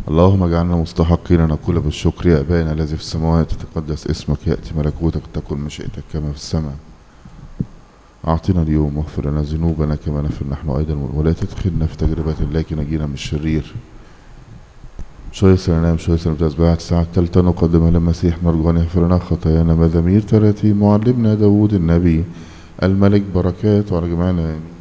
اللهم اجعلنا مستحقين نقول بالشكر يا أبانا الذي في السماوات، تتقدس اسمك، يأتي ملكوتك، تكن مشيئتك كما في السماء. أعطنا اليوم واغفر لنا ذنوبنا كما نغفر نحن أيضا، ولا تدخلنا في تجربة لكن نجينا من الشرير. شوية سلام شوية سلام تسبيحة الساعة الثالثة نقدمها للمسيح نرجو أن يغفر لنا خطايانا. مزامير تراتيم معلمنا داود النبي الملك، بركات على جميعنا.